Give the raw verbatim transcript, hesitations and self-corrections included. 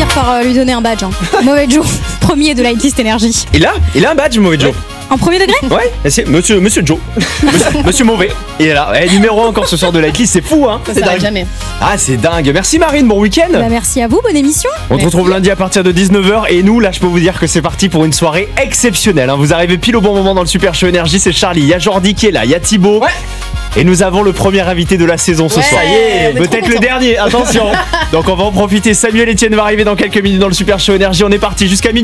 finir par euh, lui donner un badge. Hein. Mauvais Joe, premier de Lightist Energy. Il a, il a un badge, Mauvais Joe. Ouais. En premier degré? Ouais, c'est Monsieur, Monsieur Joe. Monsieur, Monsieur Mauvais. Il est là. Eh, numéro un encore ce soir de Lightist, c'est fou, hein. Ça s'arrête jamais. Ah, c'est dingue. Merci Marine, bon week-end. Bah, merci à vous, bonne émission. On se retrouve lundi à partir de dix-neuf heures. Et nous, là, je peux vous dire que c'est parti pour une soirée exceptionnelle. Hein. Vous arrivez pile au bon moment dans le Super Show Énergie. C'est Charlie, il y a Jordi qui est là, il y a Thibaut. Ouais. Et nous avons le premier invité de la saison ce ouais, soir. Peut-être le dernier, attention. Donc on va en profiter. Samuel Etienne va arriver dans quelques minutes dans le Super Show Énergie. On est parti jusqu'à minuit.